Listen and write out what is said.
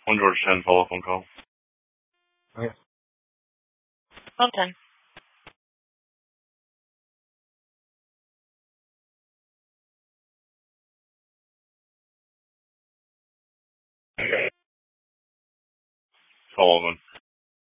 One George 10, telephone call. Okay. Phone 10. Sullivan.